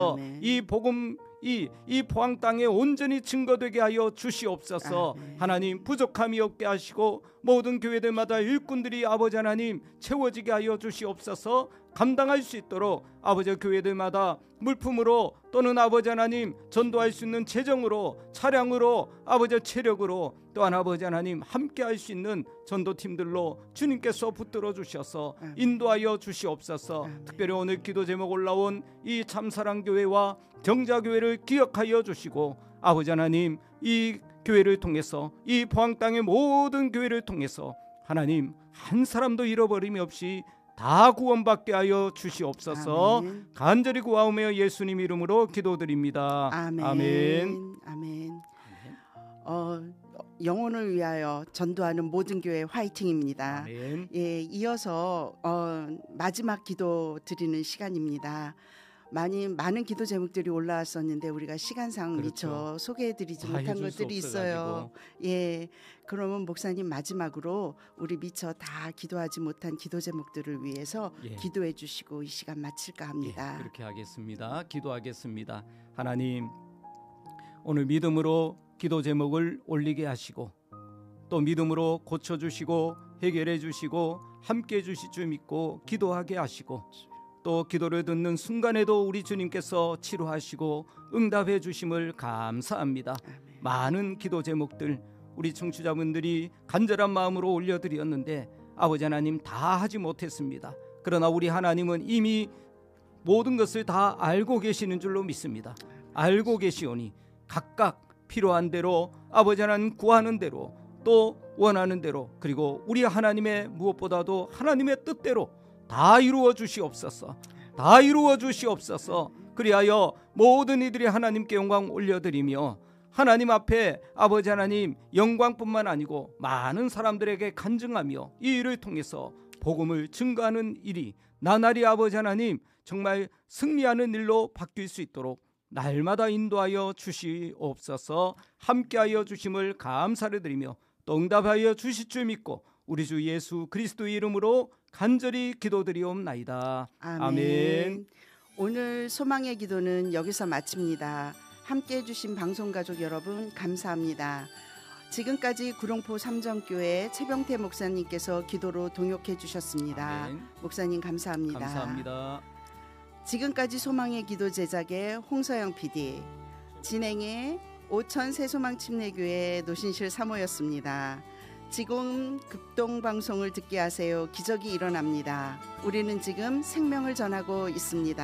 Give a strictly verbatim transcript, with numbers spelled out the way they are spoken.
아멘. 이 복음 이, 이 포항 땅에 온전히 증거되게 하여 주시옵소서. 아멘. 하나님 부족함이 없게 하시고 모든 교회들마다 일꾼들이 아버지 하나님 채워지게 하여 주시옵소서. 감당할 수 있도록 아버지 교회들마다 물품으로 또는 아버지 하나님 전도할 수 있는 재정으로 차량으로 아버지 체력으로 또한 아버지 하나님 함께 할 수 있는 전도팀들로 주님께서 붙들어 주셔서 아멘. 인도하여 주시옵소서. 아멘. 특별히 오늘 기도 제목 올라온 이 참사랑교회와 정자교회를 기억하여 주시고 아버지 하나님 이 교회를 통해서 이 포항 땅의 모든 교회를 통해서 하나님 한 사람도 잃어버림이 없이 다 구원받게 하여 주시옵소서. 아멘. 간절히 구하오며 예수님 이름으로 기도드립니다. 아멘. 아멘. 아멘. 어, 영혼을 위하여 전도하는 모든 교회 화이팅입니다. 아멘. 예, 이어서 어, 마지막 기도 드리는 시간입니다. 많이 많은 기도 제목들이 올라왔었는데 우리가 시간상 그렇죠. 미처 소개해드리지 다 못한 해줄 수 것들이 있어요. 없어가지고. 예, 그러면 목사님 마지막으로 우리 미처 다 기도하지 못한 기도 제목들을 위해서 예. 기도해 주시고 이 시간 마칠까 합니다. 예, 그렇게 하겠습니다. 기도하겠습니다. 하나님 오늘 믿음으로 기도 제목을 올리게 하시고 또 믿음으로 고쳐주시고 해결해 주시고 함께 해 주실 줄 믿고 기도하게 하시고 또 기도를 듣는 순간에도 우리 주님께서 치료하시고 응답해 주심을 감사합니다. 아멘. 많은 기도 제목들 우리 청취자분들이 간절한 마음으로 올려드렸는데 아버지 하나님 다 하지 못했습니다. 그러나 우리 하나님은 이미 모든 것을 다 알고 계시는 줄로 믿습니다. 알고 계시오니 각각 필요한 대로 아버지 하나님 구하는 대로 또 원하는 대로 그리고 우리 하나님의 무엇보다도 하나님의 뜻대로 다 이루어 주시옵소서. 다 이루어 주시옵소서. 그리하여 모든 이들이 하나님께 영광 올려드리며 하나님 앞에 아버지 하나님 영광뿐만 아니고 많은 사람들에게 간증하며 이 일을 통해서 복음을 증거하는 일이 나날이 아버지 하나님 정말 승리하는 일로 바뀔 수 있도록 날마다 인도하여 주시옵소서. 함께하여 주심을 감사를 드리며 또 응답하여 주실 줄 믿고 우리 주 예수 그리스도의 이름으로 간절히 기도드리옵나이다. 아멘. 아멘. 오늘 소망의 기도는 여기서 마칩니다. 함께해 주신 방송가족 여러분 감사합니다. 지금까지 구룡포 삼정교회 최병태 목사님께서 기도로 동역해 주셨습니다. 아멘. 목사님 감사합니다. 감사합니다. 지금까지 소망의 기도 제작의 홍서영 피디, 진행의 오천 새소망침례교회 노신실 사모였습니다. 지금 극동방송을 듣게 하세요. 기적이 일어납니다. 우리는 지금 생명을 전하고 있습니다.